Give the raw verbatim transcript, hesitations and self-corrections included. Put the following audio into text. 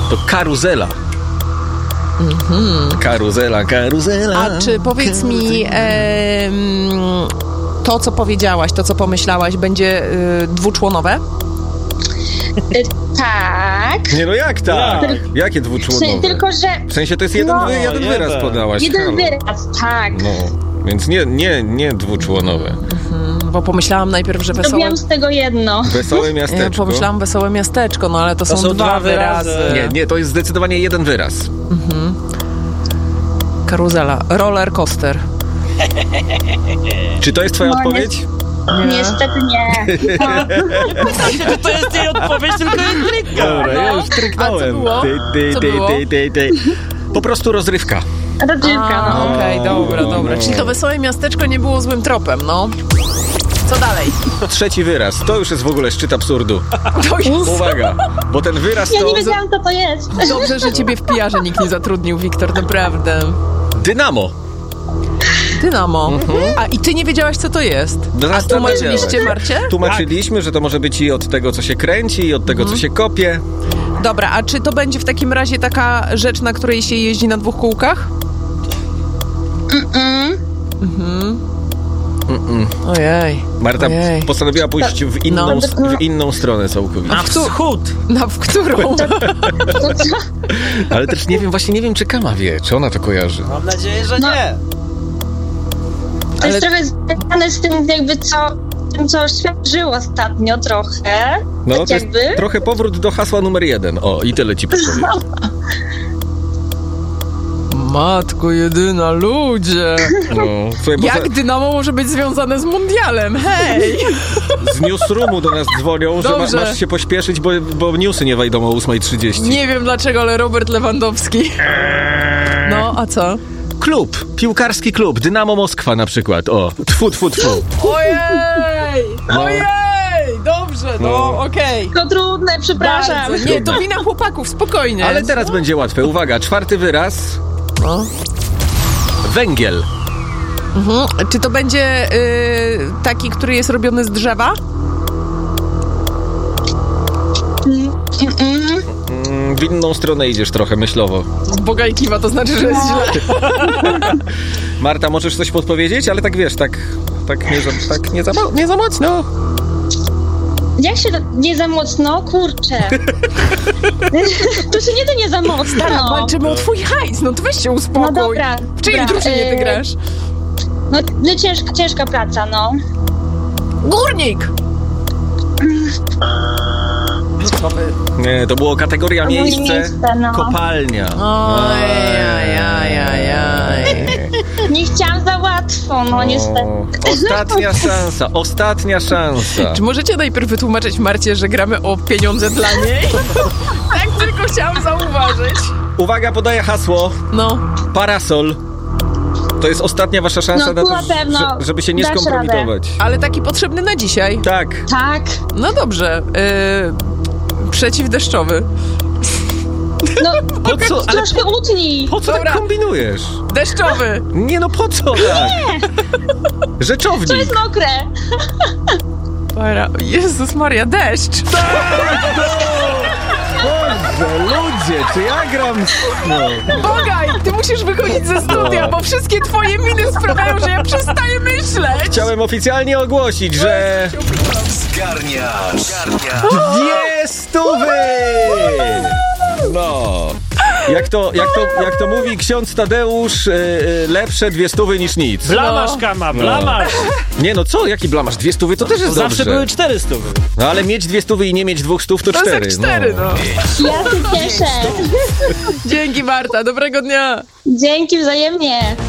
To karuzela. Mhm. Karuzela, karuzela. A czy powiedz karuzela. mi, e, to co powiedziałaś, to co pomyślałaś, będzie e, dwuczłonowe? Tak. Nie no jak tak? tak. Jakie dwuczłonowe? Tylko, że... W sensie to jest jeden, no, wy, jeden wyraz podałaś. Jeden Halo. wyraz, tak. No, więc nie, nie, nie dwuczłonowe. Mhm, bo pomyślałam najpierw, że wesołe... Zrobiłam z tego jedno. Wesołe miasteczko. Ja pomyślałam wesołe miasteczko, no ale to, to są, są dwa wyrazy. wyrazy. Nie, nie, to jest zdecydowanie jeden wyraz. Mhm. Karuzela. Roller coaster. Czy to jest twoja no, odpowiedź? Nie. Niestety nie. No. To jest jej odpowiedź, tylko jest tryknął. Dobra, no. ja już tryknąłem. A co było? Ty, ty, co ty, było? ty, ty, ty. Po prostu rozrywka. Rozrywka, no. Okej, okay, dobra, dobra. No. Czyli to wesołe miasteczko nie było złym tropem, no. Co dalej? Trzeci wyraz. To już jest w ogóle szczyt absurdu. To jest... Uwaga, bo ten wyraz Ja to... nie wiedziałam, co to jest. Dobrze, że ciebie w P R-ze nikt nie zatrudnił, Wiktor, naprawdę. Dynamo. Dynamo. Mhm. A i ty nie wiedziałaś, co to jest? A tłumaczyliście Marcie? Tłumaczyliśmy, że to może być i od tego, co się kręci, i od tego, mhm. co się kopie. Dobra, a czy to będzie w takim razie taka rzecz, na której się jeździ na dwóch kółkach? Mm-mm. Mhm. Mm-mm. Ojej. Marta Ojej. postanowiła pójść w inną, no. w inną stronę całkowicie. Na wschód. Na w którą? Ale też nie wiem, właśnie nie wiem, czy Kama wie, czy ona to kojarzy. Mam nadzieję, że no. nie. To jest Ale... trochę związane z tym, jakby co, tym, co świat żył ostatnio trochę. No, tak to jakby. jest trochę powrót do hasła numer jeden. O, i tyle ci podpowiem. Matko jedyna, ludzie! No, słuchaj, Jak za... Dynamo może być związane z mundialem? Hej! Z newsroomu do nas dzwonią, Dobrze. że ma, masz się pośpieszyć, bo, bo newsy nie wejdą o ósma trzydzieści. Nie wiem dlaczego, ale Robert Lewandowski. No, a co? Klub, piłkarski klub, Dynamo Moskwa na przykład. O, tfu, tfu, tfu. Ojej! No. Ojej! Dobrze, no, no. okej. Okay. To trudne, przepraszam. Bardzo. Nie, to wina chłopaków, spokojnie. Ale teraz no. będzie łatwe. Uwaga, czwarty wyraz. No. Węgiel. Mhm. Czy to będzie y, taki, który jest robiony z drzewa? Mm, mm. Mm, w inną stronę idziesz trochę myślowo. Boga i kiwa, to znaczy, że jest źle. Marta, możesz coś podpowiedzieć? Ale tak wiesz, tak, tak, nie, za, tak nie, za, nie za mocno. Jak się nie za mocno? Kurczę. To się nie da nie za mocno. No. Walczymy o twój hajs, no to weź się uspokój. No dobra. W czyjej drużynie ty grasz? No, no ciężka, ciężka praca, no. Górnik! Co wy? Nie, to było kategoria miejsce, miejsce no. kopalnia. Ojej. Nie chciałam za łatwo, no niestety. Ostatnia szansa, ostatnia szansa. Czy możecie najpierw wytłumaczyć Marcie, że gramy o pieniądze dla niej? Tak tylko chciałam zauważyć. Uwaga, podaję hasło. No. Parasol. To jest ostatnia wasza szansa no, na to, na pewno. że, żeby się nie Dasz skompromitować. Radę. Ale taki potrzebny na dzisiaj. Tak. Tak. No dobrze. Yy, przeciwdeszczowy. No, po co? Ale troszkę utnij. Po co Dobra. tak kombinujesz? Deszczowy. Nie no, po co tak? Rzeczownik. To jest mokre. Jezus Maria, deszcz. Boże, ludzie, czy ja gram... No. Bogaj, ty musisz wychodzić ze studia, bo wszystkie twoje miny sprawiają, że ja przestaję myśleć. Chciałem oficjalnie ogłosić, że... Zgarniasz. Dwie stówy! No... Jak to, jak, to, jak to mówi ksiądz Tadeusz, yy, lepsze dwie stówy niż nic. Blamasz, Kama, blamasz. No. Nie no, co? Jaki blamasz? Dwie stówy to też jest to dobrze. Zawsze były cztery stówy. No ale mieć dwie stówy i nie mieć dwóch stów to, to cztery. To cztery, no. no. Ja się cieszę. Dzięki Marta, dobrego dnia. Dzięki wzajemnie.